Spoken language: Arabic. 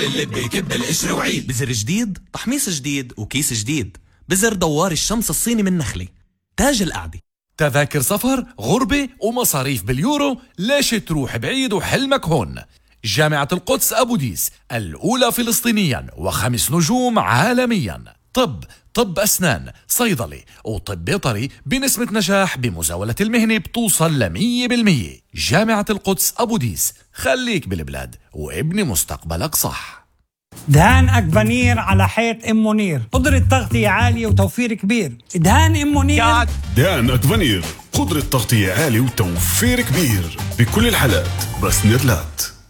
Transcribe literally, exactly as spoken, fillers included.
اللي بكب القشر وعيد. بزر جديد، تحميص جديد، وكيس جديد. بزر دوار الشمس الصيني من نخلة، تاج القعدة. تذاكر سفر، غربة ومصاريف باليورو، ليش تروح بعيد وحلمك هون؟ جامعة القدس أبو ديس، الأولى فلسطينيا وخمس نجوم عالميا. طب، طب أسنان، صيدلي وطب بيطري بنسبة نجاح بمزاولة المهنة بتوصل لمية بالمية. جامعة القدس أبو ديس، خليك بالبلاد وابني مستقبلك صح. دهان أكفانير على حيط أم منير، قدرة تغطية عالية وتوفير كبير. دهان أم منير. دهان أكفانير، قدرة تغطية عالية وتوفير كبير بكل الحالات. بس نيرلات.